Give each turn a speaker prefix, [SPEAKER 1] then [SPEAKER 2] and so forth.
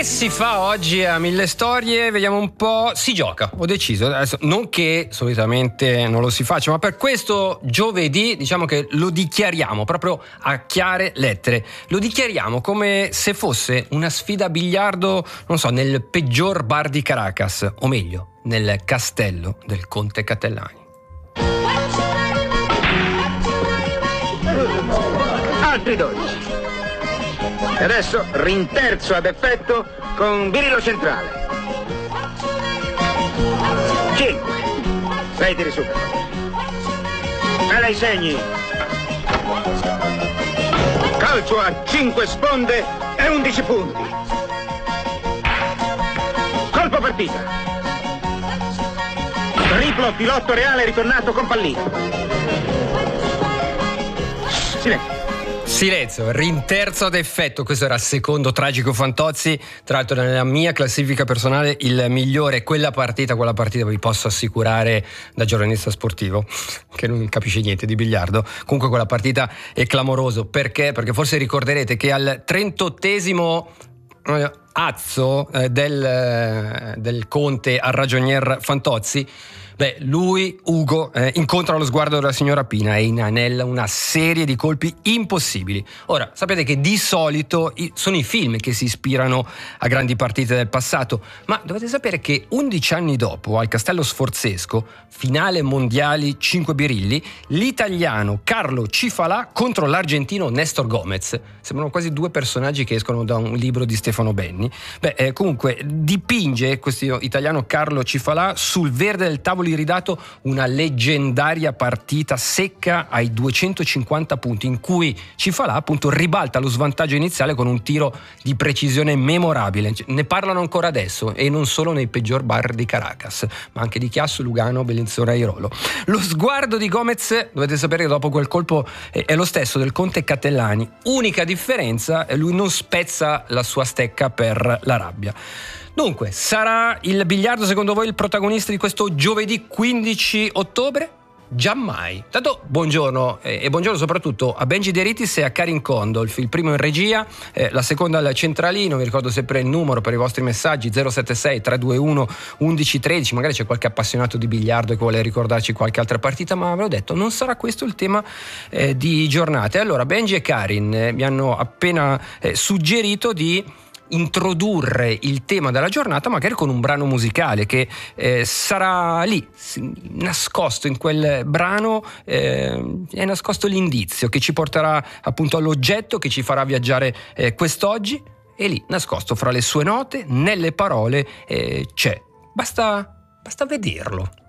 [SPEAKER 1] Che si fa oggi a Mille Storie? Vediamo un po'. Si gioca, ho deciso. Adesso, non che solitamente non lo si faccia, ma per questo giovedì diciamo che lo dichiariamo proprio a chiare lettere. Lo dichiariamo come se fosse una sfida a biliardo, non so, nel peggior bar di Caracas, o meglio, nel castello del Conte Catellani.
[SPEAKER 2] Altri 12. E adesso rinterzo ad effetto con birillo centrale. 5. 6 tiri su. Bella i segni. Calcio a 5 sponde e 11 punti. Colpo partita. Triplo filotto reale ritornato con pallino. Silenzio.
[SPEAKER 1] Silenzio, rinterzo ad effetto. Questo era il secondo tragico Fantozzi. Tra l'altro nella mia classifica personale il migliore. Quella partita vi posso assicurare, da giornalista sportivo che non capisce niente di biliardo, comunque quella partita è clamoroso. Perché forse ricorderete che al 38esimo azzo del Conte al ragionier Fantozzi, lui, Ugo, incontra lo sguardo della signora Pina e inanella una serie di colpi impossibili. Ora, sapete che di solito sono i film che si ispirano a grandi partite del passato, ma dovete sapere che 11 anni dopo, al Castello Sforzesco, finale mondiali 5 birilli, l'italiano Carlo Cifalà contro l'argentino Néstor Gómez. Sembrano quasi due personaggi che escono da un libro di Stefano Benni. Comunque, dipinge questo italiano Carlo Cifalà sul verde del tavolo iridato una leggendaria partita secca ai 250 punti in cui Cifalà appunto ribalta lo svantaggio iniziale con un tiro di precisione memorabile. Ne parlano ancora adesso, e non solo nei peggior bar di Caracas, ma anche di Chiasso, Lugano, Bellinzona e Airolo. Lo sguardo di Gómez, dovete sapere che dopo quel colpo è lo stesso del Conte Catellani. Unica differenza, lui non spezza la sua stecca per la rabbia. Dunque, sarà il biliardo secondo voi il protagonista di questo giovedì 15 ottobre? Giammai. Tanto buongiorno, e buongiorno soprattutto a Benji De Ritis e a Karin Condolf, il primo in regia, la seconda al centralino. Vi ricordo sempre il numero per i vostri messaggi: 076 321 1113. Magari c'è qualche appassionato di biliardo che vuole ricordarci qualche altra partita, ma ve l'ho detto, non sarà questo il tema di giornata. E allora Benji e Karin mi hanno appena suggerito di introdurre il tema della giornata magari con un brano musicale che sarà lì nascosto. In quel brano è nascosto l'indizio che ci porterà appunto all'oggetto che ci farà viaggiare quest'oggi, e lì nascosto fra le sue note, nelle parole, c'è. Basta vederlo.